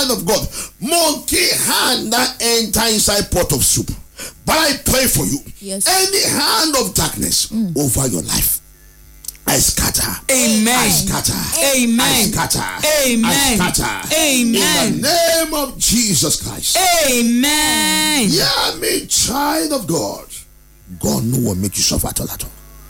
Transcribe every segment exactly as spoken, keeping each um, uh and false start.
child of God, monkey hand that enter inside pot of soup. But I pray for you. Yes. Any hand of darkness mm. over your life, I scatter. Amen. I scatter. Amen. I scatter. Amen. I scatter. Amen. In the name of Jesus Christ. Amen. Yeah, me, child of God. God no one make you suffer at all at all.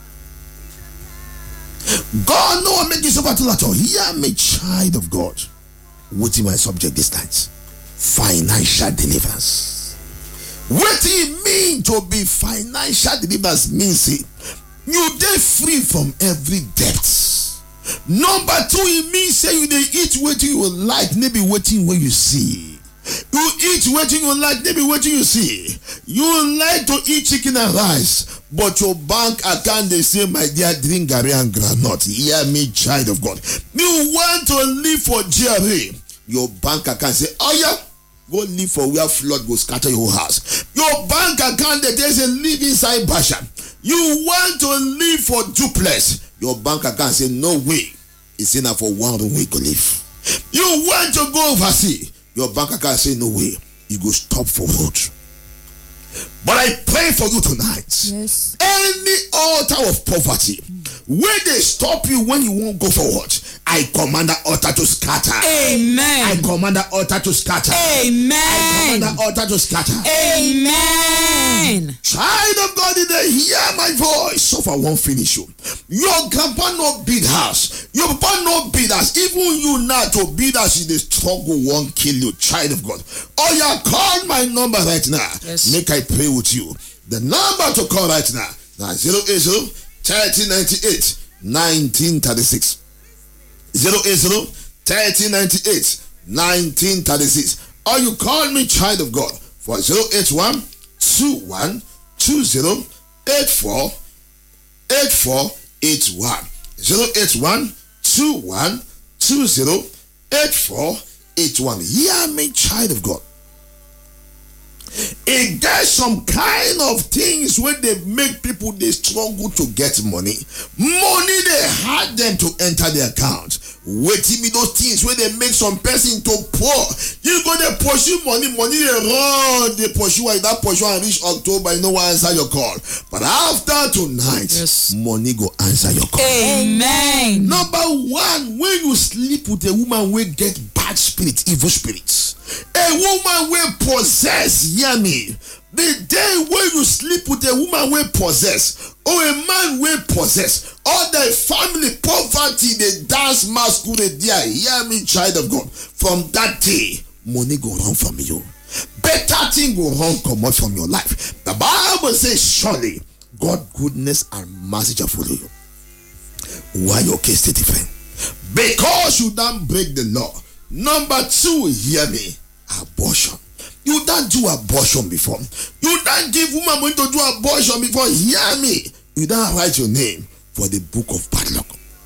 God no one make you suffer at all at all. Yeah, me, child of God. What is my subject this night? Financial deliverance. What it mean to be financial deliverance means it, you dey free from every debt. Number two, it means say you dey eat wetin you like, maybe wetin wey you see. You eat wetin you like, maybe wetin you see. You like to eat chicken and rice, but your bank account dey say, my dear, drink garri and groundnut. Hear me, child of God. You want to live for G R A, your bank account say, oh yeah, go live for where flood go scatter your whole house. Your bank account that there's a live inside Basha. You want to live for duplex. Your bank account say no way. It's enough for one room we go live. You want to go overseas. Your bank account say no way. You go stop for road. But I pray for you tonight. Yes. Any altar of poverty, where they stop you when you won't go forward, I command the altar to scatter. Amen. I command the altar to scatter. Amen. I command the altar to scatter. Amen. Child of God, did they hear my voice? So far, won't finish you. Your grandpa no build house. Your papa no build house. Even you not to build house in the struggle won't kill you. Child of God. Oh, yeah, call my number right now. Yes. Make I pray with you. The number to call right now. Now zero eight zero, thirty ninety-eight, nineteen thirty-six. zero eight zero, thirty ninety-eight, nineteen thirty-six. Or you call me, child of God, for zero eight one, two one, two zero, eight four, eight four eight one. zero eight one, two one, two zero, eight four eight one. Hear me, child of God. It there's some kind of things where they make people they struggle to get money. Money they had them to enter their account. Waiting me those things where they make some person to poor. You go they pursue money, money they run, they pursue like that pursue and reach October, you know what answer your call. But after tonight, yes, money go answer your call. Amen. Number one, when you sleep with a woman will get bad spirits, evil spirits. A woman will possess, hear me. The day when you sleep with a woman will possess, or a man will possess, all the family poverty, they dance masquerade there, hear me, child of God. From that day, money go run from you. Better thing go run come out from your life. The Bible says, surely God goodness and mercy shall follow you. Why your case is different? Because you don't break the law. Number two, hear me, abortion. You don't do abortion before. You don't give woman money to do abortion before. Hear me. You don't write your name for the book of bad luck.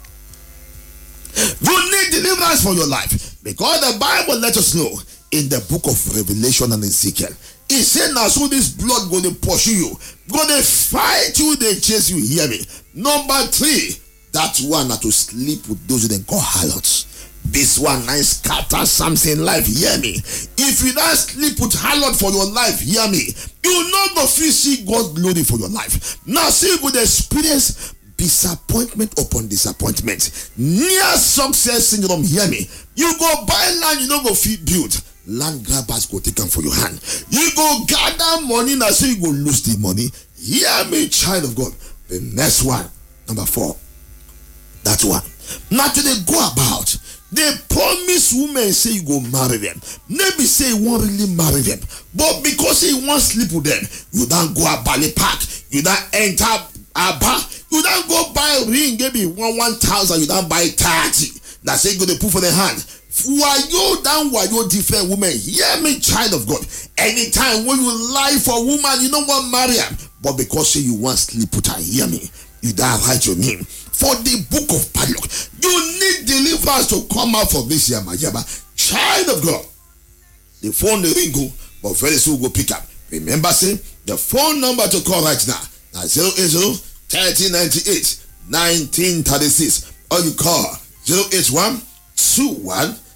You need deliverance for your life. Because the Bible let us know in the book of Revelation and Ezekiel. It said now so this blood gonna pursue you. Gonna fight you, they chase you. Hear me. Number three, that one that to sleep with those who then call harlots. This one nice scatter something life, hear me. If you don't sleep with harlot for your life, hear me. You not go feel see God's glory for your life. Now see you would experience disappointment upon disappointment. Near success syndrome, hear me. You go buy land, you don't go feel build. Land grabbers go take them for your hand. You go gather money, now so you go lose the money. Hear me, child of God. The next one, number four. That one. Now to they go about. They promise women say you go marry them. Maybe say you won't really marry them. But because you want sleep with them, you don't go a Bali Park. You don't enter a bar. You don't go buy a ring, maybe one one thousand. You don't buy thirty. That's say you go to put for the hand. Why you down? Why you different women? Hear me, child of God. Anytime when you lie for a woman, you don't want to marry her. But because say you want sleep with her, hear me. You don't write your name for the book of bad luck. You need deliverance to come out from this year, my yaba. Child of God. The phone the ring go, but very soon go pick up. Remember, say the phone number to call right now. Now zero eight zero, thirty ninety-eight, nineteen thirty-six. Or you call zero eight one, two one,